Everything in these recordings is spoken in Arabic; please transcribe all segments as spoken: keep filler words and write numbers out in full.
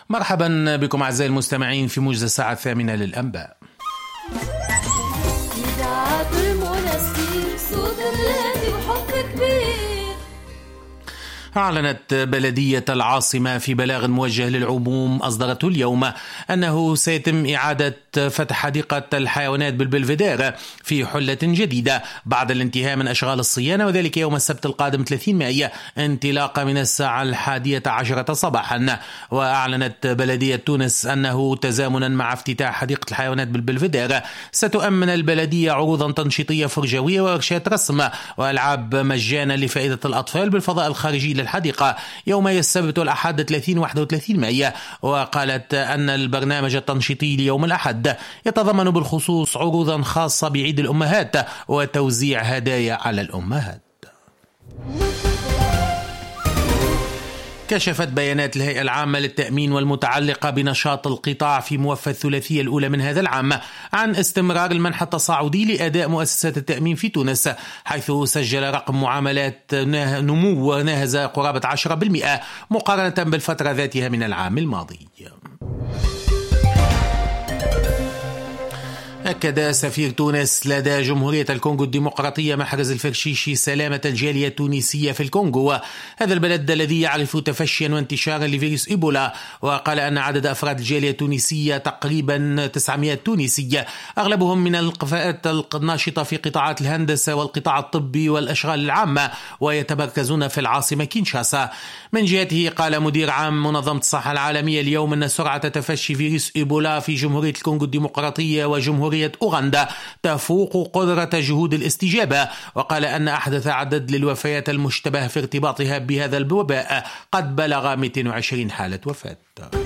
مرحبا بكم أعزائي المستمعين في موجز الساعة الثامنة للأنباء. إذاعة المنستير صوت الهادي وحب كبير. أعلنت بلدية العاصمة في بلاغ موجه للعموم أصدرته اليوم أنه سيتم إعادة فتح حديقة الحيوانات بالبلفدير في حلة جديدة بعد الانتهاء من أشغال الصيانة، وذلك يوم السبت القادم ثلاثين مايو انطلاقا من الساعة الحادية عشرة صباحا. وأعلنت بلدية تونس أنه تزامنا مع افتتاح حديقة الحيوانات بالبلفدير ستؤمن البلدية عروضا تنشيطية فرجوية وورشات رسم وألعاب مجانا لفائدة الأطفال بالفضاء الخارجي للحديقة يوم السبت والأحد ثلاثين وواحد وثلاثين مايو. وقالت أن البرنامج التنشيطي ليوم الأحد يتضمن بالخصوص عروضا خاصة بعيد الأمهات وتوزيع هدايا على الأمهات. كشفت بيانات الهيئة العامة للتأمين والمتعلقة بنشاط القطاع في موفى الثلاثية الأولى من هذا العام عن استمرار المنح التصاعدي لأداء مؤسسات التأمين في تونس، حيث سجل رقم معاملات نمو ناهز قرابة عشرة بالمئة مقارنة بالفترة ذاتها من العام الماضي. أكد سفير تونس لدى جمهورية الكونغو الديمقراطية محرز الفرشيشي سلامة الجالية التونسية في الكونغو، هذا البلد الذي يعرف تفشيا وانتشارا لفيروس إيبولا. وقال أن عدد أفراد الجالية التونسية تقريبا تسعمائة تونسي، أغلبهم من القفاءات الناشطة في قطاعات الهندسة والقطاع الطبي والأشغال العامة، ويتمركزون في العاصمة كينشاسا. من جهته قال مدير عام منظمة الصحة العالمية اليوم أن سرعة تفشي فيروس إيبولا في جمهورية الكونغو الديمقراطية وجمهورية أوغندا تفوق قدرة جهود الاستجابة. وقال أن أحدث عدد للوفيات المشتبه في ارتباطها بهذا الوباء قد بلغ مئتين وعشرين حالة وفاة.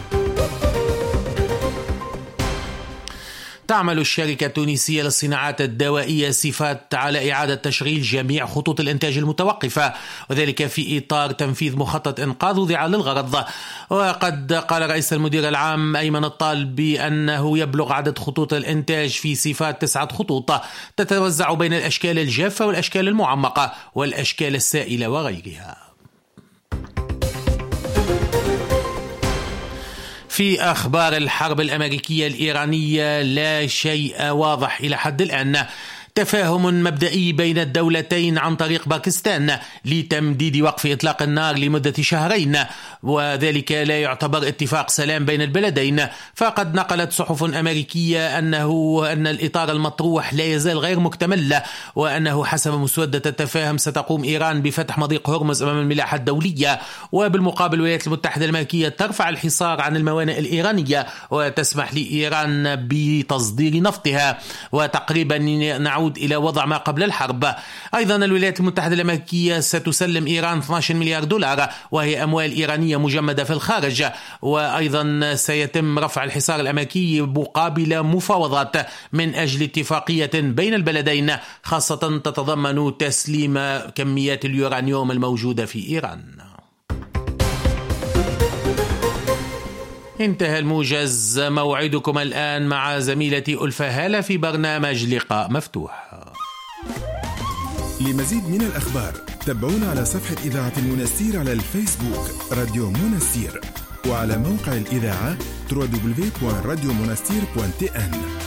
تعمل الشركة التونسية للصناعات الدوائية سيفات على إعادة تشغيل جميع خطوط الإنتاج المتوقفة، وذلك في إطار تنفيذ مخطط إنقاذ وضع للغرض. وقد قال رئيس المدير العام أيمن الطالب بأنه يبلغ عدد خطوط الإنتاج في سيفات تسعة خطوط تتوزع بين الأشكال الجافة والأشكال المعمقة والأشكال السائلة وغيرها. في أخبار الحرب الأمريكية الإيرانية لا شيء واضح إلى حد الآن. تفاهم مبدئي بين الدولتين عن طريق باكستان لتمديد وقف إطلاق النار لمدة شهرين، وذلك لا يعتبر اتفاق سلام بين البلدين. فقد نقلت صحف أمريكية أنه أن الإطار المطروح لا يزال غير مكتمل، وأنه حسب مسودة التفاهم ستقوم إيران بفتح مضيق هرمز أمام الملاحة الدولية، وبالمقابل الولايات المتحدة الأمريكية ترفع الحصار عن الموانئ الإيرانية وتسمح لإيران بتصدير نفطها، وتقريبا نعود إلى وضع ما قبل الحرب. أيضا الولايات المتحدة الأمريكية ستسلم إيران اثني عشر مليار دولار، وهي أموال إيرانية مجمدة في الخارج. وأيضا سيتم رفع الحصار الأمريكي مقابل مفاوضات من أجل اتفاقية بين البلدين، خاصة تتضمن تسليم كميات اليورانيوم الموجودة في إيران. انتهى الموجز، موعدكم الآن مع زميلتي ألفة هالة في برنامج لقاء مفتوح. لمزيد من الأخبار تابعونا على صفحة إذاعة المنستير على الفيسبوك راديو منستير، وعلى موقع الإذاعة دبليو دبليو دبليو دوت راديو منستير دوت تي إن.